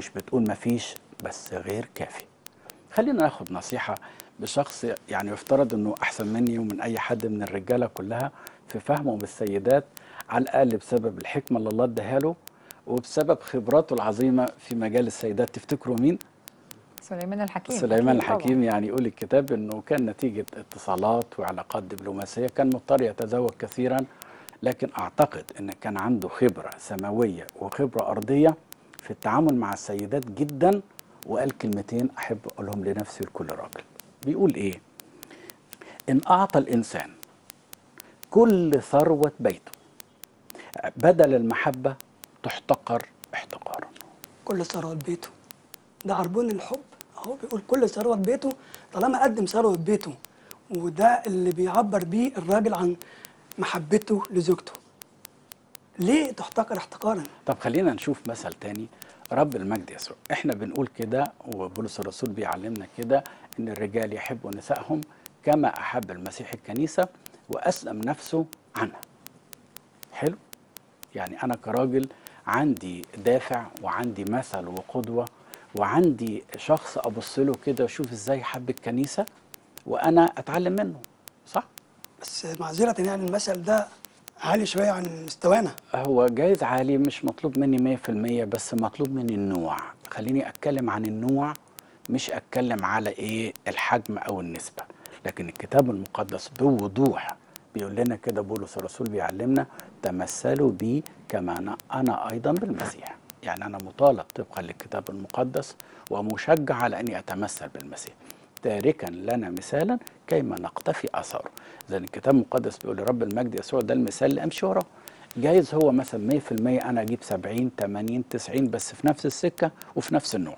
مش بتقول مفيش، بس غير كافي. خلينا ناخد نصيحة بشخص يعني يفترض انه احسن مني ومن اي حد من الرجالة كلها في فهمه بالسيدات، على الاقل بسبب الحكمة اللي الله اداها له وبسبب خبراته العظيمة في مجال السيدات. تفتكروا مين؟ سليمان الحكيم. سليمان أكيد الحكيم. طبعا. يعني يقول الكتاب انه كان نتيجة اتصالات وعلاقات دبلوماسية، كان مضطر يتزوج كثيرا، لكن اعتقد ان كان عنده خبرة سماوية وخبرة ارضية في التعامل مع السيدات جدا. وقال كلمتين احب اقولهم لنفسي ولكل راجل. بيقول ايه؟ ان اعطى الانسان كل ثروة بيته بدل المحبة تحتقر احتقارا. كل ثروة بيته ده عربون الحب. اهو بيقول كل ثروة بيته، طالما قدم ثروة بيته، وده اللي بيعبر بيه الراجل عن محبته لزوجته، ليه تحتقر احتقارا؟ طب خلينا نشوف مثل تاني. رب المجد يسوع، احنا بنقول كده وبولس الرسول بيعلمنا كده ان الرجال يحبوا نسائهم كما احب المسيح الكنيسة واسلم نفسه عنها. حلو. يعني انا كراجل عندي دافع وعندي مثل وقدوة وعندي شخص ابص له كده واشوف ازاي حب الكنيسة وانا اتعلم منه، صح؟ بس معذرة يعني المثل ده عالي شوية عن مستوانا. هو جايز عالي، مش مطلوب مني 100%، بس مطلوب مني النوع. خليني اتكلم عن النوع، مش اتكلم على ايه الحجم او النسبة. لكن الكتاب المقدس بوضوح بيقول لنا كده، بولس الرسول بيعلمنا تمثلوا بي كما انا ايضا بالمسيح. يعني انا مطالب طبقا للكتاب المقدس ومشجع على اني اتمثل بالمسيح، تاركا لنا مثالا كيما نقتفي اثاره. زي الكتاب المقدس بيقول رب المجد يسوع ده المثال اللي امشي وراه. جايز هو مثلا 100% انا اجيب 70 80 90، بس في نفس السكه وفي نفس النوع.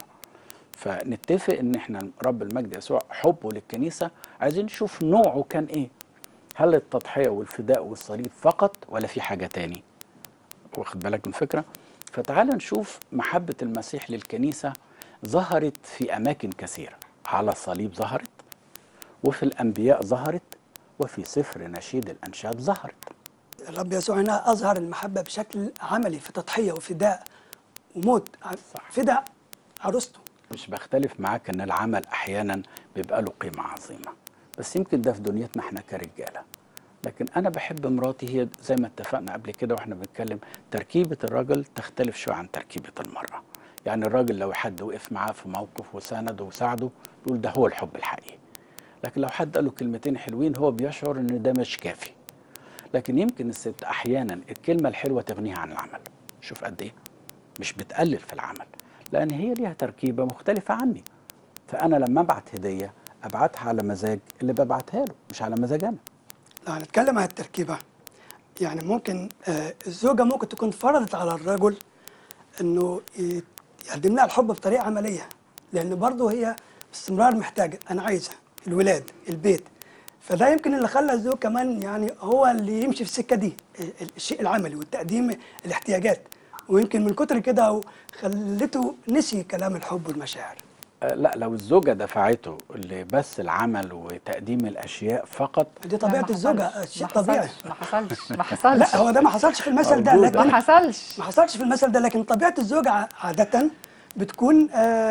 فنتفق ان احنا رب المجد يسوع حبه للكنيسه عايزين نشوف نوعه كان ايه. هل التضحيه والفداء والصليب فقط ولا في حاجه تاني؟ واخد بالك من الفكره؟ فتعال نشوف محبه المسيح للكنيسه ظهرت في اماكن كثيره. على الصليب ظهرت، وفي الانبياء ظهرت، وفي سفر نشيد الانشاد ظهرت. الرب يسوع هنا أظهر المحبة بشكل عملي في تضحية وفداء وموت. صح. فداء عروسته. مش بختلف معاك ان العمل احيانا بيبقى له قيمه عظيمه، بس يمكن ده في دنيتنا احنا كرجاله. لكن انا بحب مراتي، هي زي ما اتفقنا قبل كده واحنا بنتكلم، تركيبه الراجل تختلف شويه عن تركيبه المراه. يعني الراجل لو حد وقف معاه في موقف وسانده وساعده يقول ده هو الحب الحقيقي. لكن لو حد قال له كلمتين حلوين هو بيشعر ان ده مش كافي. لكن يمكن الست احيانا الكلمه الحلوه تغنيها عن العمل. شوف قد ايه مش بتقلل في العمل، لان هي ليها تركيبه مختلفه عني. فانا لما ابعت هديه ابعتها على مزاج اللي ببعتها له، مش على مزاج انا. لو هنتكلم عن التركيبة، يعني ممكن الزوجة ممكن تكون فرضت على الرجل انه يقدم لها الحب بطريقة عملية، لان برضه هي باستمرار محتاجة، انا عايزة الولاد البيت. فده يمكن اللي خلى الزوج كمان يعني هو اللي يمشي في السكة دي، الشيء العملي والتقديم الاحتياجات. ويمكن من كتر كده خلته نسي كلام الحب والمشاعر. لا، لو الزوجه دفعته لبس العمل وتقديم الاشياء فقط. دي لا، طبيعة ما الزوجة، حصلش شيء ما طبيعي. حصلش ما حصلش ما حصلش لا هو ده ما حصلش في المثل ده، موجودة. ما لكن حصلش. ما حصلش في المثل ده، لكن طبيعة الزوجة عادة بتكون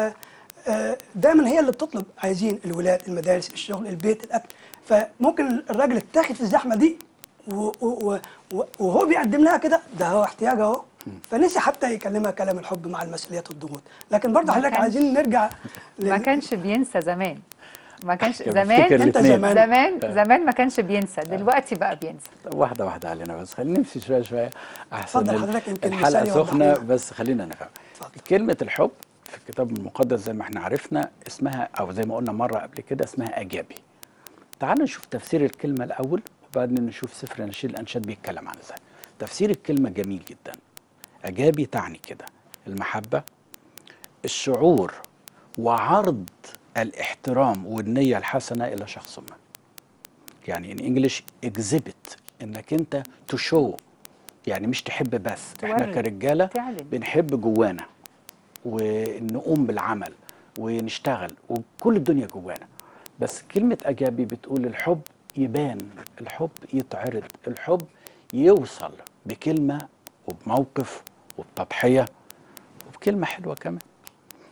دايما هي اللي بتطلب، عايزين الولاد، المدارس، الشغل، البيت، الأكل. فممكن الراجل يتاخد في الزحمة دي وهو بيقدم لها كده، ده هو احتياجها اهو، فنسي حتى يكلمها كلام الحب مع المسؤوليات والضغوط. لكن برضه ما حضرتك عايزين كانش نرجع ما كانش بينسى زمان. ما كانش كان زمان. بفتكر انت الاثنين. زمان ما كانش بينسى، دلوقتي بقى بينسى. طب واحده واحده علينا، بس خلينا نمشي شويه شويه احسن. اتفضل حضرتك، يمكن الحلقه مثال يوضح سخنه، لنا. بس خلينا نفهم. اتفضل. كلمه الحب في الكتاب المقدس زي ما احنا عرفنا اسمها، او زي ما قلنا مره قبل كده، اسمها اجابي. تعال نشوف تفسير الكلمة الأول وبعدين نشوف سفر نشيد الأنشاد بيتكلم عن ازاي. تفسير الكلمة جميل جدا. أجابي تعني كده المحبة، الشعور، وعرض الاحترام والنية الحسنة إلى شخص ما. يعني in English exhibit، إنك أنت to show. يعني مش تحب بس، إحنا توري، كرجالة تعلن. بنحب جوانا ونقوم بالعمل ونشتغل وكل الدنيا جوانا. بس كلمة أجابي بتقول الحب يبان، الحب يتعرض، الحب يوصل بكلمة وبموقف وبتضحية وبكلمة حلوة كمان.